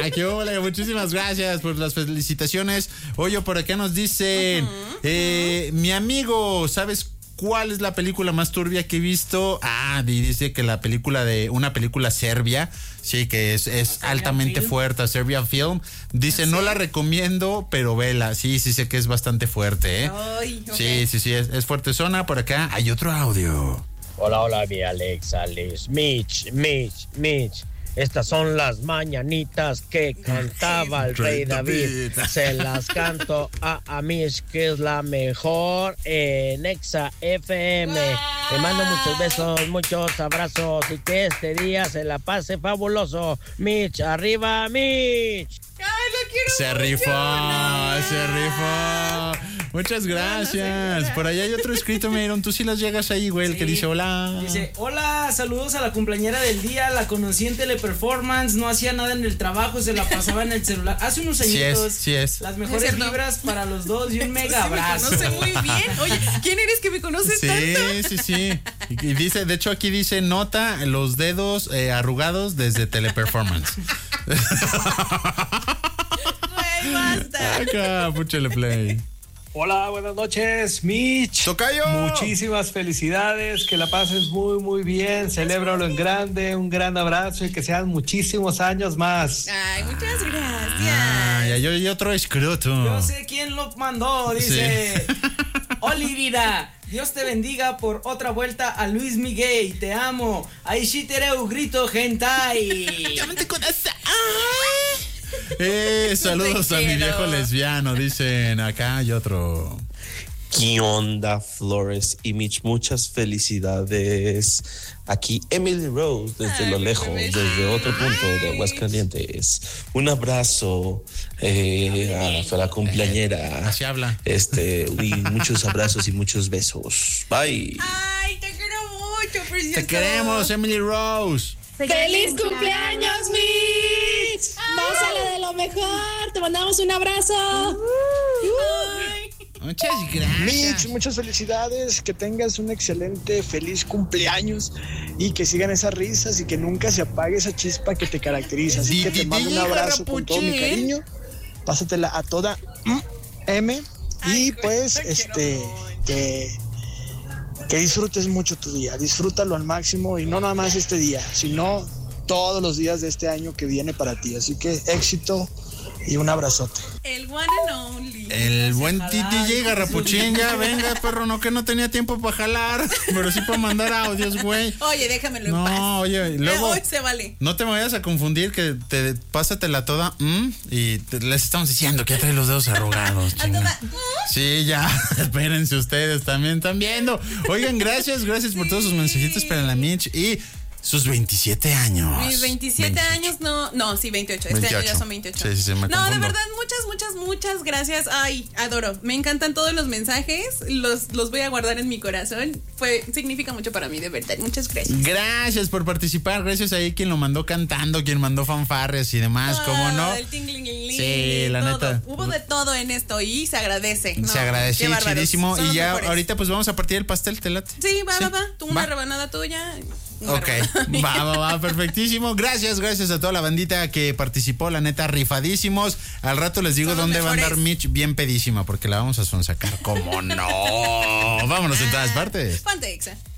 qué ole, muchísimas gracias por las felicitaciones. Oye, por acá nos dicen, mi amigo, ¿sabes cuál es la película más turbia que he visto? Dice que una película serbia, sí, que es altamente fuerte, Serbian Film. Dice, no la recomiendo, pero vela. Sí, sé que es bastante fuerte, ¿eh? Ay, okay. Sí, es fuerte zona. Por acá hay otro audio. Hola, mi Alex. Mitch. Estas son las mañanitas que cantaba el rey David. Se las canto a Mitch, que es la mejor en Exa FM. Te mando muchos besos, muchos abrazos y que este día se la pase fabuloso. Mitch, arriba, Mitch. Ay, lo quiero Se rifó. Muchas gracias. Por allá hay otro escrito, Miron. Tú sí las llegas ahí, güey, el que dice hola. Dice, hola, saludos a la cumpleañera del día. La conocí en Teleperformance. No hacía nada en el trabajo, se la pasaba en el celular. Hace unos añitos. Sí es. Las mejores vibras para los dos y un mega abrazo. Me conoce muy bien. Oye, ¿quién eres que me conoces tanto? Sí. Y dice, de hecho aquí dice, nota los dedos arrugados desde Teleperformance. Güey, basta. Acá, púchale play. Hola, buenas noches, Mitch. ¡Tocayo! Muchísimas felicidades, que la pases muy, muy bien. Celébralo en grande, un gran abrazo y que sean muchísimos años más. Ay, muchas gracias. Y otro escroto. Yo sé quién lo mandó, dice. Oli, vida. Dios te bendiga por otra vuelta a Luis Miguel. Te amo. Ahí sí te haré un grito, hentai. Llámate con esa. Saludos a mi viejo lesbiano, dicen. Acá hay otro. ¿Qué onda, Flores y Mitch? Muchas felicidades. Aquí Emily Rose, desde lo lejos, desde otro punto de Aguascalientes. Un abrazo a la cumpleañera. Así habla. Y muchos abrazos y muchos besos. Bye. Ay, te quiero mucho, precioso. Te queremos, Emily Rose. ¡Feliz cumpleaños, Mitch! Pásale de lo mejor. Te mandamos un abrazo. Muchas gracias. Mitch, muchas felicidades, que tengas un excelente, feliz cumpleaños y que sigan esas risas y que nunca se apague esa chispa que te caracteriza. Así que te mando un abrazo con todo mi cariño. Pásatela a toda M y pues que disfrutes mucho tu día, disfrútalo al máximo y no nada más este día, sino todos los días de este año que viene para ti. Así que éxito y un abrazote. El one and only. El buen DJ Garrapuchín, ya venga, perro, no que no tenía tiempo para jalar, pero sí para mandar audios, güey. Oye, déjamelo en paz. No, oye, luego Hoy se vale. No te me vayas a confundir, que pásatela toda les estamos diciendo que ya trae los dedos arrugados. Sí, ya, espérense ustedes, también están viendo. Oigan, gracias por todos sus mensajitos para la Mitch y sus 27 años. Mis 27 años, sí, 28. Este año ya son 28. Sí, me confundo. De verdad, muchas gracias. Ay, adoro. Me encantan todos los mensajes. Los voy a guardar en mi corazón. Significa mucho para mí, de verdad. Muchas gracias. Gracias por participar. Gracias ahí quien lo mandó cantando, quien mandó fanfarres y demás, ¿cómo no? El sí, la neta. Hubo de todo en esto y se agradece. Se agradece, chidísimo. Y ya mejores. Ahorita pues vamos a partir el pastel, ¿te late? Sí, va. Tú una rebanada tuya. Ok, va, perfectísimo. Gracias a toda la bandita que participó, la neta, rifadísimos. Al rato les digo dónde va a andar Mitch bien pedísima, porque la vamos a sonsacar. ¿Cómo no? Vámonos en todas partes. Ponte Exa.